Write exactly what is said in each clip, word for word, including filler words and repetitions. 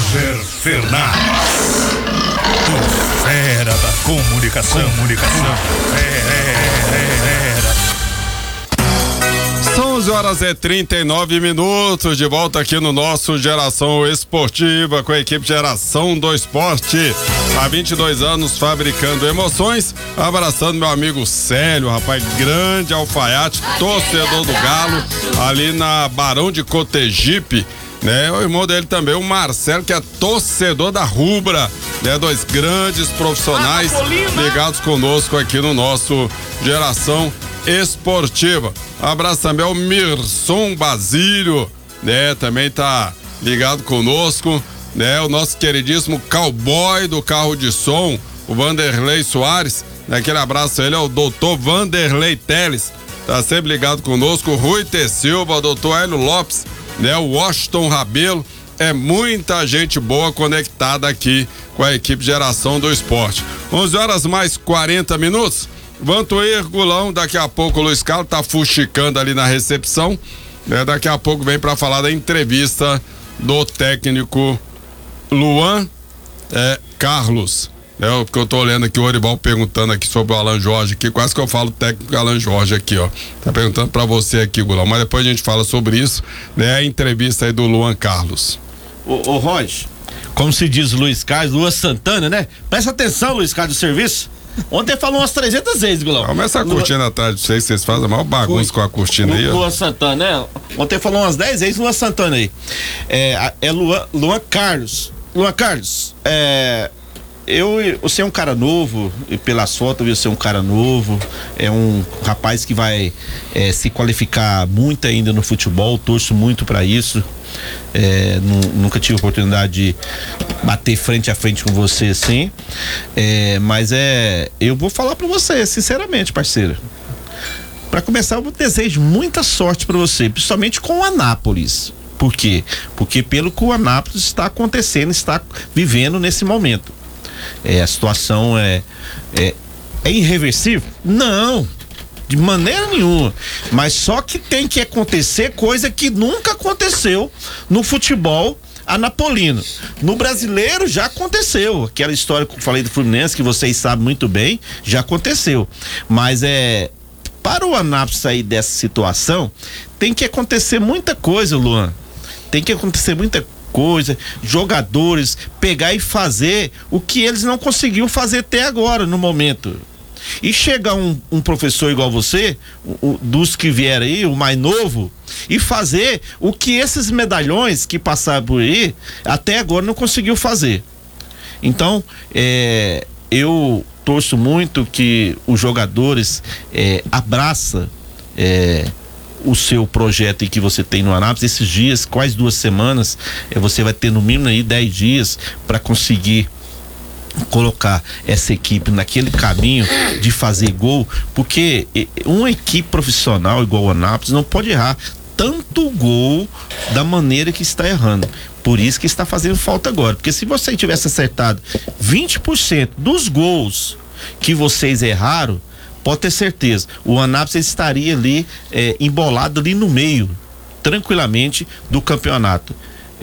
Kleber Fernandes, o fera da comunicação, comunicação, fera. São onze horas e trinta e nove minutos, de volta aqui no nosso Geração Esportiva com a equipe Geração do Esporte. Há vinte e dois anos fabricando emoções, abraçando meu amigo Célio, rapaz, grande alfaiate, torcedor do Galo, ali na Barão de Cotegipe, né? O irmão dele também, o Marcelo, que é torcedor da Rubra, né? Dois grandes profissionais ligados conosco aqui no nosso Geração Esportiva. Abraço também ao Mirson Basílio, né? Também tá ligado conosco, né? O nosso queridíssimo cowboy do carro de som, o Vanderlei Soares, né? Aquele abraço a ele, é o doutor Vanderlei Teles, tá sempre ligado conosco, o Rui T. Silva, o doutor Hélio Lopes, né? O Washington Rabelo, é muita gente boa conectada aqui com a equipe Geração do Esporte. onze horas mais quarenta minutos. Vantuir Gulão, daqui a pouco o Luiz Carlos tá fuxicando ali na recepção, né? Daqui a pouco vem para falar da entrevista do técnico Luan é, Carlos, é o que eu tô olhando aqui, o Orival perguntando aqui sobre o Alan Jorge aqui, quase que eu falo técnico Alan Jorge aqui, ó, tá perguntando para você aqui, Gulão, mas depois a gente fala sobre isso, né? A entrevista aí do Luan Carlos. Ô, ô Roger, como se diz Luiz Carlos, Luan Santana, né? Presta atenção, Luiz Carlos, do serviço. Ontem falou umas trezentas vezes, Gulão. Começa a cortina atrás de vocês, vocês fazem a maior bagunça com a cortina aí. Luan Santana, né? Ontem falou umas dez vezes Luan Santana aí. É, é Luan, Luan Carlos. Luan Carlos, é. Eu, você é um cara novo, e pelas fotos você é um cara novo, é um rapaz que vai é, se qualificar muito ainda no futebol, torço muito pra isso. É, nunca tive oportunidade de bater frente a frente com você assim, é, mas é, eu vou falar pra você, sinceramente, parceiro. Pra começar, eu desejo muita sorte pra você, principalmente com o Anápolis. Por quê? Porque pelo que o Anápolis está acontecendo, está vivendo nesse momento. É, a situação é, é, é irreversível? Não, de maneira nenhuma, mas só que tem que acontecer coisa que nunca aconteceu no futebol anapolino. No brasileiro já aconteceu, aquela história que eu falei do Fluminense, que vocês sabem muito bem, já aconteceu, mas é, para o Anápolis sair dessa situação, tem que acontecer muita coisa, Luan, tem que acontecer muita coisa coisa, jogadores pegar e fazer o que eles não conseguiram fazer até agora, no momento. E chegar um, um professor igual você, o, o, dos que vieram aí, o mais novo, e fazer o que esses medalhões que passaram por aí, até agora não conseguiu fazer. Então, é, eu torço muito que os jogadores é, abraçam é, o seu projeto que você tem no Anápolis. Esses dias, quase duas semanas, eh, você vai ter no mínimo aí dez dias para conseguir colocar essa equipe naquele caminho de fazer gol, porque eh, uma equipe profissional igual o Anápolis não pode errar tanto gol da maneira que está errando. Por isso que está fazendo falta agora, porque se você tivesse acertado vinte por cento dos gols que vocês erraram, pode ter certeza, o Anápolis estaria ali é, embolado ali no meio, tranquilamente, do campeonato.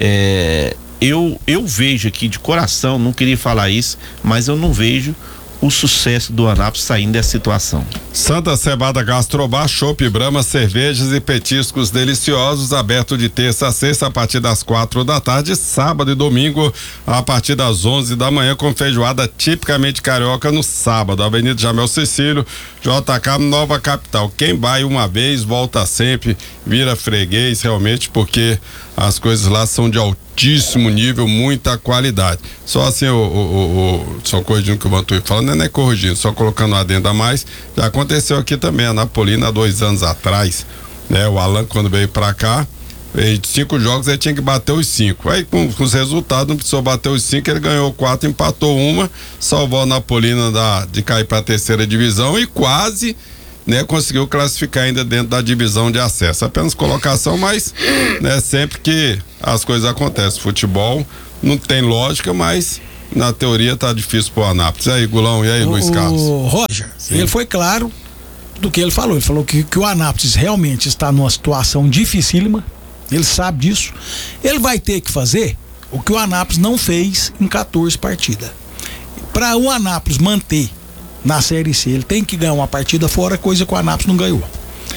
É, eu, eu vejo aqui de coração, não queria falar isso, mas eu não vejo o sucesso do Anápolis saindo dessa situação. Santa Cebada Gastrobar, Chopp Brahma, cervejas e petiscos deliciosos, aberto de terça a sexta a partir das quatro da tarde, sábado e domingo a partir das onze da manhã, com feijoada tipicamente carioca no sábado. Avenida Jamel Cecílio, J K, Nova Capital. Quem vai uma vez volta sempre, vira freguês realmente, porque as coisas lá são de altíssimo nível, muita qualidade. Só assim, o, o, o, o só corrigindo o que o Vantuir fala, não é corrigindo, só colocando uma adenda a mais. Já aconteceu aqui também, a Napolina, há dois anos atrás, né? O Alan, quando veio pra cá, de cinco jogos ele tinha que bater os cinco. Aí com, com os resultados, não precisou bater os cinco, ele ganhou quatro, empatou uma, salvou a Napolina da, de cair pra terceira divisão e quase, né, conseguiu classificar ainda dentro da divisão de acesso. Apenas colocação, mas, né, sempre que as coisas acontecem, futebol não tem lógica, mas na teoria tá difícil pro Anápolis. E aí, Gulão, e aí, o, Luiz Carlos? O Roger, sim, ele foi claro do que ele falou. Ele falou que, que o Anápolis realmente está numa situação dificílima, ele sabe disso. Ele vai ter que fazer o que o Anápolis não fez em quatorze partidas. Para o Anápolis manter na Série C, ele tem que ganhar uma partida fora, coisa que o Anápolis não ganhou.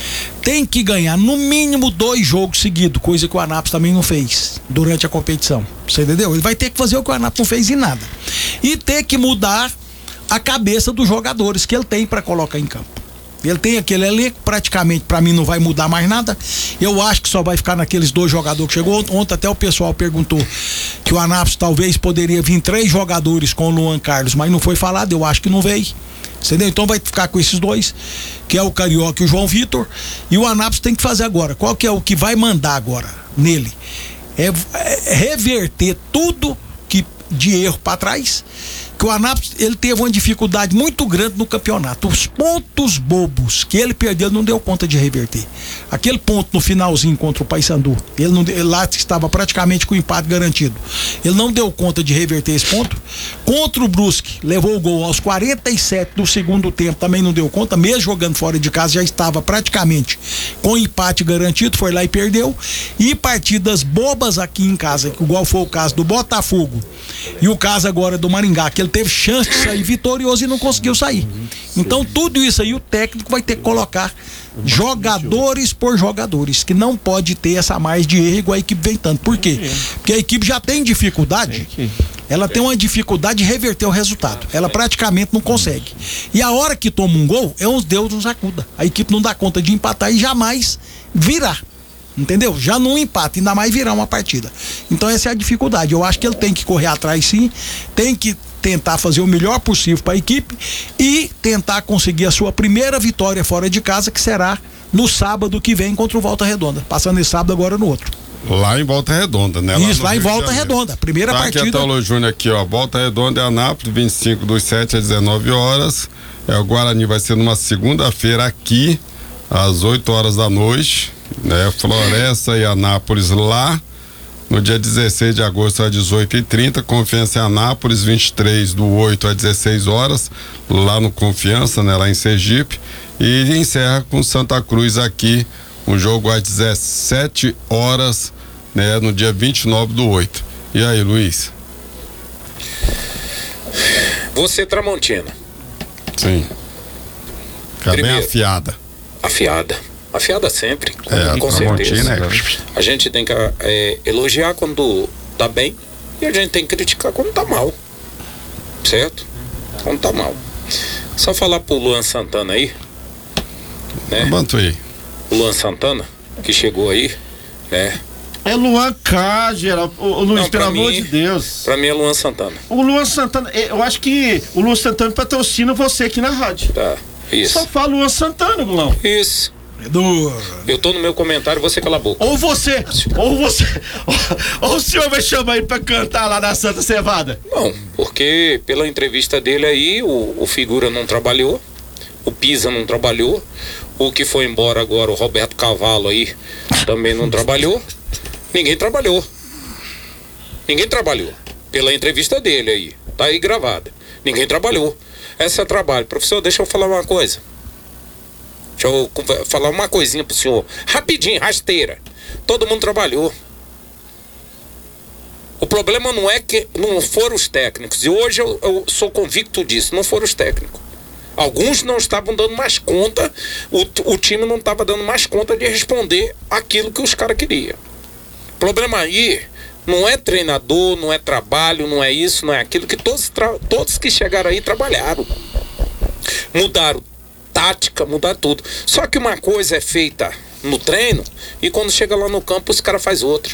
Tem que ganhar no mínimo dois jogos seguidos, coisa que o Anápolis também não fez durante a competição. Você entendeu? Ele vai ter que fazer o que o Anápolis não fez em nada. E ter que mudar a cabeça dos jogadores que ele tem para colocar em campo. Ele tem aquele elenco, praticamente pra mim não vai mudar mais nada. Eu acho que só vai ficar naqueles dois jogadores que chegou. Ontem até o pessoal perguntou que o Anápolis talvez poderia vir três jogadores com o Luan Carlos, mas não foi falado, eu acho que não veio. Entendeu? Então vai ficar com esses dois, que é o Carioca e o João Vitor. E o Anápolis tem que fazer agora. Qual que é o que vai mandar agora nele? É, é reverter tudo que de erro para trás. Que o Anápolis, ele teve uma dificuldade muito grande no campeonato. Os pontos bobos que ele perdeu, ele não deu conta de reverter. Aquele ponto no finalzinho contra o Paysandu, ele, não, ele lá estava praticamente com o empate garantido. Ele não deu conta de reverter esse ponto. Contra o Brusque, levou o gol aos quarenta e sete do segundo tempo, também não deu conta, mesmo jogando fora de casa, já estava praticamente com empate garantido, foi lá e perdeu. E partidas bobas aqui em casa, igual foi o caso do Botafogo e o caso agora do Maringá, que ele teve chance de sair vitorioso e não conseguiu sair. Então tudo isso aí o técnico vai ter que colocar jogadores por jogadores, que não pode ter essa mais de erro igual a equipe vem tanto. Por quê? Porque a equipe já tem dificuldade, ela tem uma dificuldade de reverter o resultado, ela praticamente não consegue. E a hora que toma um gol, é uns Deus nos acuda. A equipe não dá conta de empatar e jamais virar. Entendeu? Já não empata, ainda mais virar uma partida. Então essa é a dificuldade. Eu acho que ele tem que correr atrás sim, tem que tentar fazer o melhor possível para a equipe e tentar conseguir a sua primeira vitória fora de casa, que será no sábado que vem contra o Volta Redonda. Passando esse sábado agora no outro. Lá em Volta Redonda, né? Isso, lá, lá em Volta Redonda. Primeira tá partida. Aqui é Paulo Júnior aqui, ó. Volta Redonda é Anápolis, vinte e cinco do sete às dezenove horas. É, o Guarani vai ser numa segunda-feira aqui, às oito horas da noite. Né? Floresta e Anápolis lá. No dia dezesseis de agosto às dezoito e trinta, Confiança em Anápolis, vinte e três do oito às dezesseis horas, lá no Confiança, né, lá em Sergipe. E encerra com Santa Cruz aqui, um jogo às dezessete horas, né, no dia vinte e nove do oito. E aí, Luiz? Você, Tramontina. Sim. Fica bem afiada. Afiada. Afiada sempre, com, é, com certeza. É. A gente tem que é, elogiar quando tá bem e a gente tem que criticar quando tá mal. Certo? Quando tá mal. Só falar pro Luan Santana aí, né? Aí. O Luan Santana, que chegou aí, né? É Luan K, geral. O Luiz, pelo amor de Deus. Pra mim é Luan Santana. O Luan Santana, eu acho que o Luan Santana patrocina você aqui na rádio. Tá, isso. Só fala Luan Santana, Gulão. Isso. Do... Eu tô no meu comentário, você cala a boca. Ou você, ou você, ou, ou o senhor vai chamar ele pra cantar lá na Santa Cevada? Não, porque pela entrevista dele aí, o, o Figura não trabalhou, o Pisa não trabalhou, o que foi embora agora, o Roberto Cavalo aí, também não trabalhou, ninguém trabalhou. Ninguém trabalhou. Pela entrevista dele aí, tá aí gravada. Ninguém trabalhou. Esse é trabalho. Professor, deixa eu falar uma coisa. Deixa eu falar uma coisinha pro senhor. Rapidinho, rasteira. Todo mundo trabalhou. O problema não é que não foram os técnicos. E hoje eu, eu sou convicto disso. Não foram os técnicos. Alguns não estavam dando mais conta. O, o time não estava dando mais conta de responder aquilo que os caras queriam. O problema aí não é treinador, não é trabalho, não é isso, não é aquilo que todos, todos que chegaram aí trabalharam. Mudaram tática, mudar tudo. Só que uma coisa é feita no treino e quando chega lá no campo os caras fazem outra.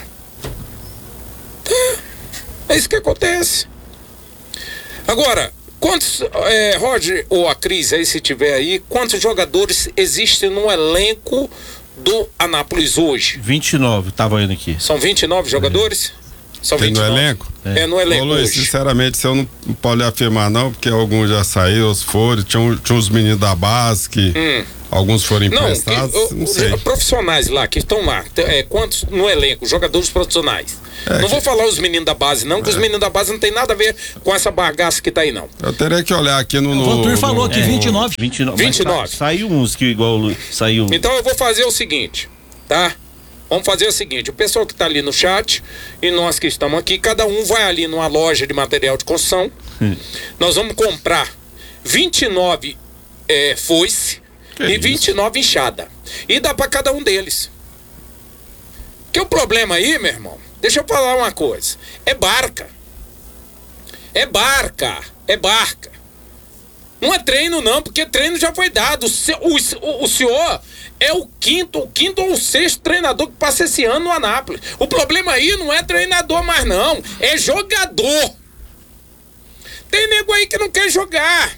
É, é isso que acontece. Agora, quantos, é, Roger ou a Cris aí, se tiver aí, quantos jogadores existem no elenco do Anápolis hoje? vinte e nove, tava indo aqui. São vinte e nove jogadores? São Tem vinte e nove? no elenco? É, é no elenco. Ô, Luiz, hoje. sinceramente, eu não posso afirmar não, porque alguns já saíram, os foram, tinha, tinha uns meninos da base que hum. alguns foram emprestados, não, que, não sei. Os profissionais lá, que estão lá, é, quantos no elenco, jogadores profissionais? É, não que... vou falar os meninos da base não, que é. os meninos da base não tem nada a ver com essa bagaça que tá aí não. Eu teria que olhar aqui no... no o Vantur falou aqui, é, vinte e nove. vinte e nove. vinte e nove. Sa, saiu uns que igual saiu. Então eu vou fazer o seguinte, tá? Vamos fazer o seguinte, o pessoal que está ali no chat e nós que estamos aqui, cada um vai ali numa loja de material de construção. Hum. Nós vamos comprar vinte e nove é, foice que e vinte e nove enxada. E dá para cada um deles. Que o problema aí, meu irmão, deixa eu falar uma coisa. É barca. É barca. É barca. Não é treino não, porque treino já foi dado. O, o, o senhor é o quinto, o quinto ou o sexto treinador que passa esse ano no Anápolis. O problema aí não é treinador mais não, é jogador. Tem nego aí que não quer jogar.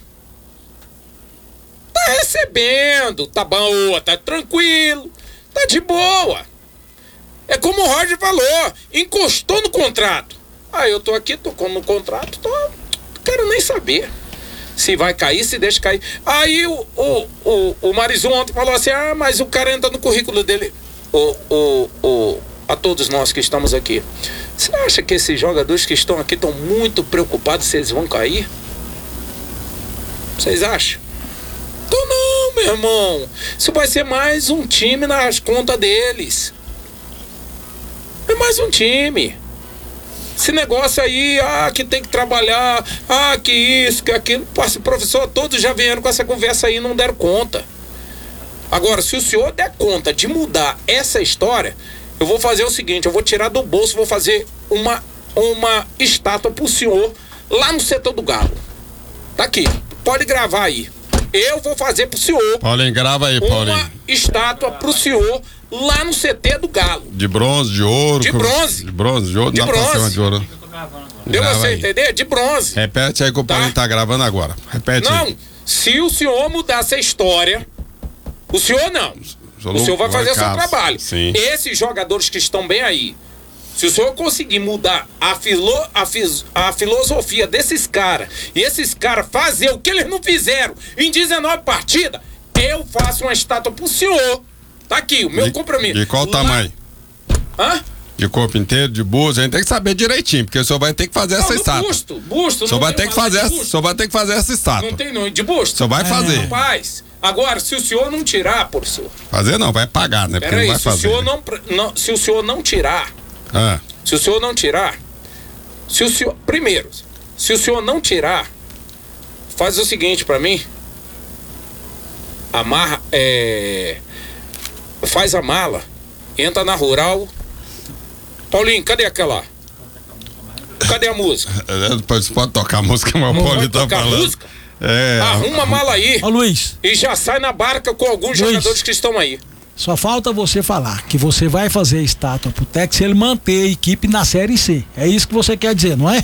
Tá recebendo, tá bom, tá tranquilo, tá de boa. É como o Roger falou, encostou no contrato. Ah, eu tô aqui, tô no contrato, tô, não quero nem saber se vai cair, se deixa cair. Aí o, o, o, o Marizum ontem falou assim, ah, mas o cara entra no currículo dele. O, o, o, a todos nós que estamos aqui. Você acha que esses jogadores que estão aqui estão muito preocupados se eles vão cair? Vocês acham? Então não, meu irmão. Isso vai ser mais um time nas contas deles. É mais um time. Esse negócio aí, ah, que tem que trabalhar, ah, que isso, que aquilo. Professor, todos já vieram com essa conversa aí e não deram conta. Agora, se o senhor der conta de mudar essa história, eu vou fazer o seguinte, eu vou tirar do bolso, vou fazer uma, uma estátua pro senhor lá no setor do Galo. Tá aqui, pode gravar aí. Eu vou fazer pro senhor. Paulinho, grava aí, Paulinho. Uma estátua pro senhor lá no C T do Galo. De bronze, de ouro. De bronze. De bronze, de ouro. De bronze. De ouro. Deu pra você entender? De bronze. Repete aí que o tá? Paulinho tá gravando agora. Repete não, aí. Se o senhor mudar essa história, o senhor não. O senhor vai fazer o seu trabalho. Sim. Esses jogadores que estão bem aí, se o senhor conseguir mudar a, filo, a, fis, a filosofia desses caras, e esses caras fazer o que eles não fizeram em dezenove partidas, eu faço uma estátua pro senhor. Tá aqui, o meu de, compromisso. De qual Lá... tamanho? Hã? De corpo inteiro, de busto, a gente tem que saber direitinho, porque o senhor vai ter que fazer não, essa estátua. Busto, busto. O senhor vai ter que fazer essa, o senhor vai ter que fazer essa estátua. Não tem não, de busto? O senhor vai é. fazer. Rapaz, agora, se o senhor não tirar, professor. Fazer não, vai pagar, né? Porque Peraí, não vai se fazer. O senhor não, não, se o senhor não tirar, ah. se o senhor não tirar, se o senhor, primeiro, se o senhor não tirar, faz o seguinte pra mim, amarra, é, faz a mala, entra na Rural. Paulinho, cadê aquela? Cadê a música? Pode, pode tocar a música, mas o Paulinho tá tocar falando. A música? É. Arruma a mala aí. Ô, Luiz. E já sai na barca com alguns Luiz, jogadores que estão aí. Só falta você falar que você vai fazer a estátua pro Tex se ele manter a equipe na Série C. É isso que você quer dizer, não é?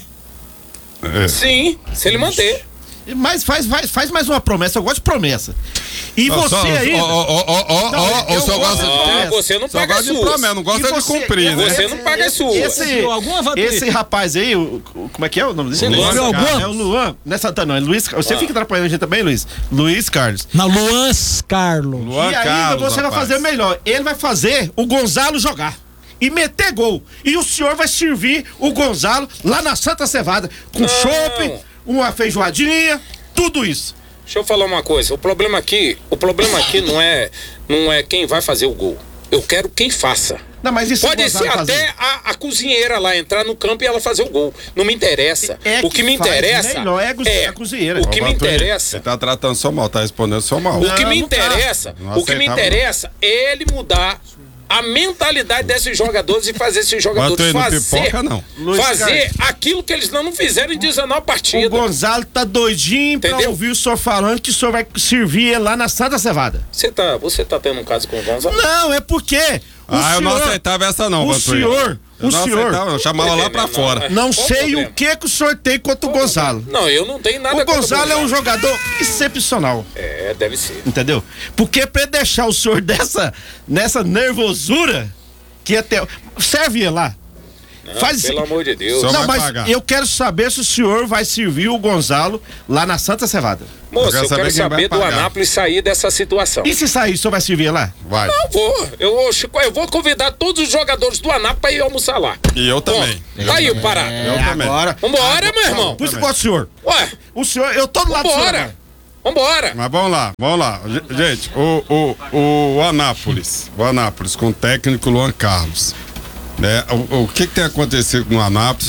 é. Sim, se ele manter. Mas faz, faz, faz mais uma promessa, eu gosto de promessa. E oh, você aí. Ó, ó, ó, ó, ó, o senhor gosta de. Você não paga as suas. Promessa, não gosta de cumprir, né? Você não paga as suas. Esse, esse rapaz aí, o, como é que é o nome dele? Luan. É o Luan. Não é Santana, não. É Luiz. Você ah. fica atrapalhando a gente também, Luiz? Luiz Carlos. Não, Luan Carlos. Luan e ainda Carlos, você rapaz. vai fazer melhor. Ele vai fazer o Gonzalo jogar. E meter gol. E o senhor vai servir o Gonzalo lá na Santa Cevada. Com chopp, uma feijoadinha. Tudo isso. Deixa eu falar uma coisa. O problema aqui, o problema aqui não é, não é quem vai fazer o gol. Eu quero quem faça. Não, mas isso pode ser até a, a cozinheira lá entrar no campo e ela fazer o gol. Não me interessa. É o que, que me interessa melhor é a, é a cozinheira. O que me interessa. Você tá tratando só mal, tá respondendo só mal. O que me interessa, o que me interessa é ele mudar a mentalidade desses jogadores e fazer esses jogadores fazer, pipoca, não. fazer aquilo que eles não, não fizeram em dezenove partidas. O Gonzalo tá doidinho Entendeu? pra ouvir o senhor falando que o senhor vai servir ele lá na Santa Cevada. Você tá, você tá tendo um caso com o Gonzalo? Não, é porque o ah, senhor, eu não aceitava essa não, O Vantuí. senhor, eu o não senhor... Aceitava, eu chamava lá pra fora. Não sei o que que o senhor tem contra o Gonzalo. Não, eu não tenho nada contra o Gonzalo. O Gonzalo é um jogador excepcional. É, deve ser. Entendeu? Porque pra deixar o senhor dessa, nessa nervosura... que até serve ele lá. Não, Faz... Pelo amor de Deus. Só não, mas pagar. Eu quero saber se o senhor vai servir o Gonzalo lá na Santa Cevada. Moço, eu, eu quero saber do Anápolis sair dessa situação. E se sair, o senhor vai servir lá? Vai. Não, vou. Eu, eu vou convidar todos os jogadores do Anápolis pra ir almoçar lá. E eu também. Bom, tá aí o Pará. É, eu também. Agora. Vambora, meu irmão. Por isso que o senhor. Ué. O senhor, eu tô do lado do senhor. Vambora! Mas vamos lá, vamos lá. Gente, o, o, o Anápolis, o Anápolis com o técnico Luan Carlos, né? O, o que, que tem acontecido com o Anápolis?